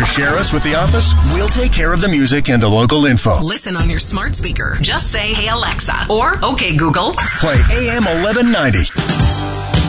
Share us with the office. We'll take care of the music and the local info. Listen on your smart speaker. Just say, "Hey Alexa," or "Okay Google." Play AM 1190.